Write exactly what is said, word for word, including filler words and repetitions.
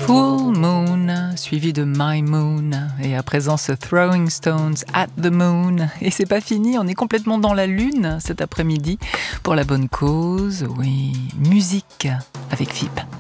Full Moon, suivi de My Moon, et à présent ce Throwing Stones at the Moon. Et c'est pas fini, on est complètement dans la lune cet après-midi, pour la bonne cause, oui, musique avec F I P.